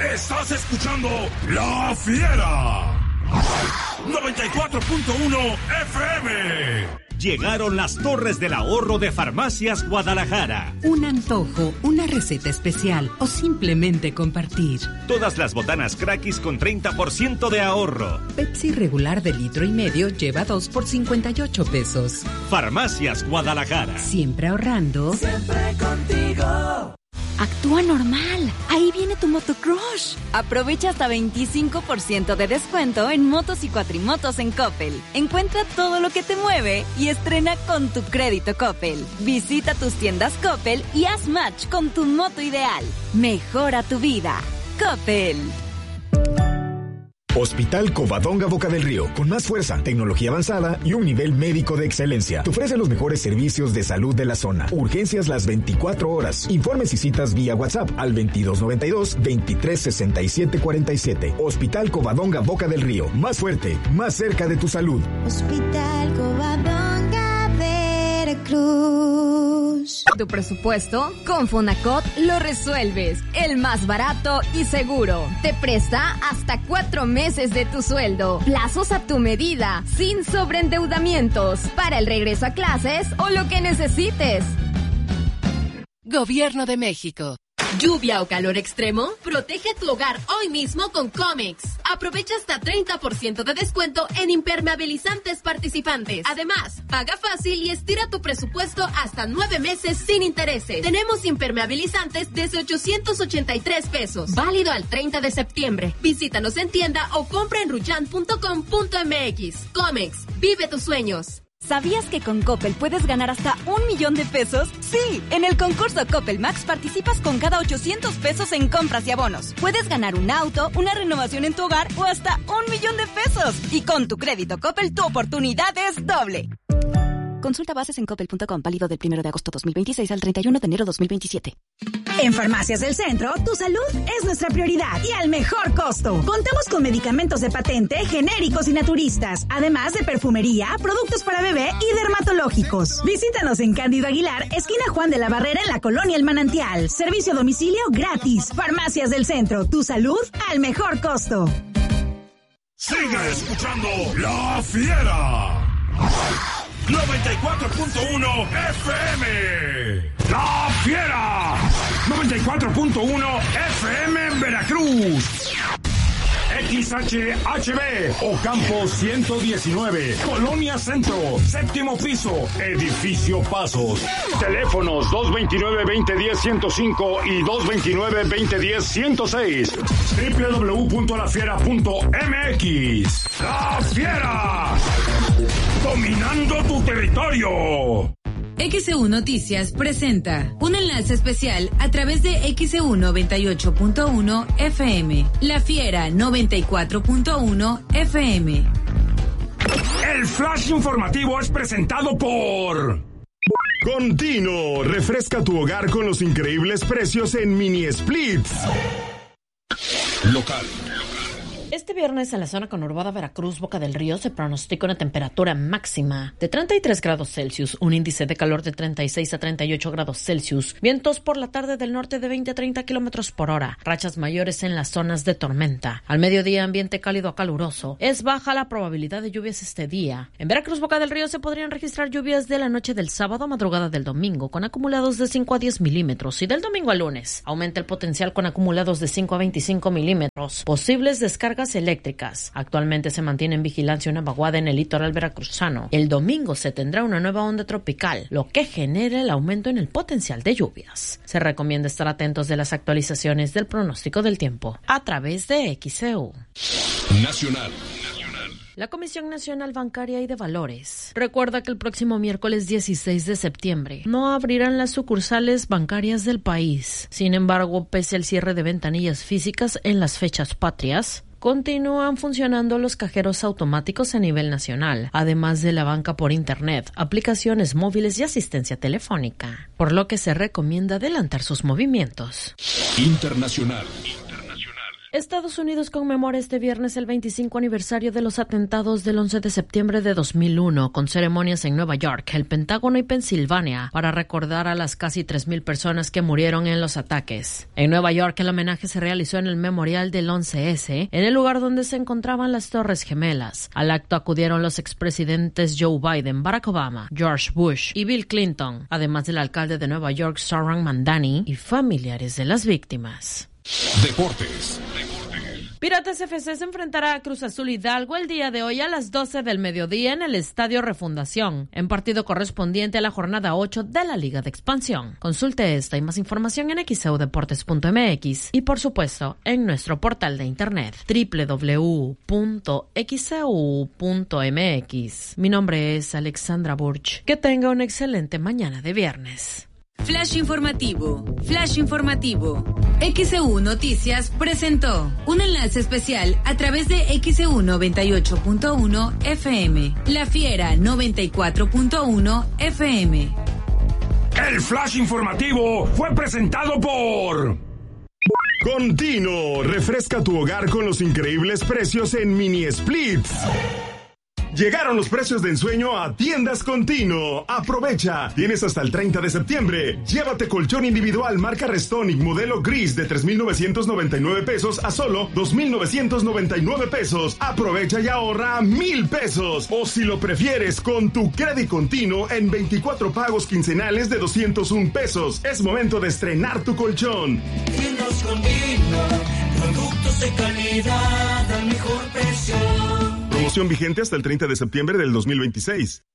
Estás escuchando La Fiera 94.1 FM. Llegaron las Torres del Ahorro de Farmacias Guadalajara. Un antojo, una receta especial o simplemente compartir. Todas las botanas Crackis con 30% de ahorro. Pepsi regular de 1,5 litros lleva 2 por 58 pesos. Farmacias Guadalajara. Siempre ahorrando. Siempre contigo. Actúa normal. Ahí viene tu motocrush. Aprovecha hasta 25% de descuento en motos y cuatrimotos en Coppel. Encuentra todo lo que te mueve y estrena con tu crédito Coppel. Visita tus tiendas Coppel y haz match con tu moto ideal. Mejora tu vida. Coppel. Hospital Covadonga Boca del Río, con más fuerza, tecnología avanzada y un nivel médico de excelencia. Te ofrece los mejores servicios de salud de la zona. Urgencias las 24 horas. Informes y citas vía WhatsApp al 2292-236747. Hospital Covadonga Boca del Río, más fuerte, más cerca de tu salud. Hospital Covadonga Veracruz. Tu presupuesto, con Fonacot lo resuelves. El más barato y seguro. Te presta hasta 4 meses de tu sueldo. Plazos a tu medida, sin sobreendeudamientos. Para el regreso a clases o lo que necesites. Gobierno de México. ¿Lluvia o calor extremo? Protege tu hogar hoy mismo con Comex. Aprovecha hasta 30% de descuento en impermeabilizantes participantes. Además, paga fácil y estira tu presupuesto hasta 9 meses sin intereses. Tenemos impermeabilizantes desde 883 pesos. Válido al 30 de septiembre. Visítanos en tienda o compra en ruchan.com.mx. Comex, vive tus sueños. ¿Sabías que con Coppel puedes ganar hasta 1 millón de pesos? Sí, en el concurso Coppel Max participas con cada 800 pesos en compras y abonos. Puedes ganar un auto, una renovación en tu hogar o hasta 1 millón de pesos. Y con tu crédito Coppel, tu oportunidad es doble. Consulta bases en coppel.com, válido del 1 de agosto 2026 al 31 de enero 2027. En Farmacias del Centro, tu salud es nuestra prioridad y al mejor costo. Contamos con medicamentos de patente, genéricos y naturistas, además de perfumería, productos para bebé y dermatológicos. Visítanos en Cándido Aguilar, esquina Juan de la Barrera, en la Colonia El Manantial. Servicio a domicilio gratis. Farmacias del Centro, tu salud al mejor costo. Sigue escuchando La Fiera 94.1 FM. La Fiera 94.1 FM en Veracruz. XHHB Ocampo 119, Colonia Centro, 7º piso, Edificio Pasos. Teléfonos 229-2010-105 y 229-2010-106. www.lafiera.mx. La Fiera, dominando tu territorio. XEU Noticias presenta un enlace especial a través de XEU 98.1 FM, La Fiera 94.1 FM. El flash informativo es presentado por Contino, refresca tu hogar con los increíbles precios en Mini Splits. Local. Este viernes en la zona conurbada Veracruz, Boca del Río, se pronostica una temperatura máxima de 33 grados Celsius, un índice de calor de 36 a 38 grados Celsius, vientos por la tarde del norte de 20 a 30 kilómetros por hora, rachas mayores en las zonas de tormenta. Al mediodía, ambiente cálido a caluroso. Es baja la probabilidad de lluvias este día. En Veracruz, Boca del Río, se podrían registrar lluvias de la noche del sábado a madrugada del domingo, con acumulados de 5 a 10 milímetros, y del domingo al lunes aumenta el potencial con acumulados de 5 a 25 milímetros. Posibles descargas eléctricas. Actualmente se mantiene en vigilancia una vaguada en el litoral veracruzano. El domingo se tendrá una nueva onda tropical, lo que genera el aumento en el potencial de lluvias. Se recomienda estar atentos de las actualizaciones del pronóstico del tiempo a través de XEU. Nacional. La Comisión Nacional Bancaria y de Valores recuerda que el próximo miércoles 16 de septiembre no abrirán las sucursales bancarias del país. Sin embargo, pese al cierre de ventanillas físicas en las fechas patrias, continúan funcionando los cajeros automáticos a nivel nacional, además de la banca por internet, aplicaciones móviles y asistencia telefónica, por lo que se recomienda adelantar sus movimientos. Internacional. Estados Unidos conmemora este viernes el 25 aniversario de los atentados del 11 de septiembre de 2001, con ceremonias en Nueva York, el Pentágono y Pensilvania, para recordar a las casi 3,000 personas que murieron en los ataques. En Nueva York, el homenaje se realizó en el memorial del 11S, en el lugar donde se encontraban las Torres Gemelas. Al acto acudieron los expresidentes Joe Biden, Barack Obama, George Bush y Bill Clinton, además del alcalde de Nueva York, Zohran Mamdani, y familiares de las víctimas. Deportes. Piratas FC se enfrentará a Cruz Azul Hidalgo el día de hoy a las 12 del mediodía en el Estadio Refundación, en partido correspondiente a la jornada 8 de la Liga de Expansión. Consulte esta y más información en xeudeportes.mx y, por supuesto, en nuestro portal de internet www.xeu.mx. Mi nombre es Alexandra Burch. Que tenga una excelente mañana de viernes. Flash informativo. Flash informativo. XEU Noticias presentó un enlace especial a través de XEU 98.1 FM. La Fiera 94.1 FM. El Flash informativo fue presentado por... Contino, refresca tu hogar con los increíbles precios en Mini Splits. Llegaron los precios de ensueño a Tiendas Contino. Aprovecha. Tienes hasta el 30 de septiembre. Llévate colchón individual marca Restonic modelo gris de 3,999 pesos a solo 2,999 pesos. Aprovecha y ahorra 1,000 pesos. O si lo prefieres, con tu crédito Contino en 24 pagos quincenales de 201 pesos. Es momento de estrenar tu colchón. Tiendas Contino, productos de calidad al mejor precio. Promoción vigente hasta el 30 de septiembre del 2026.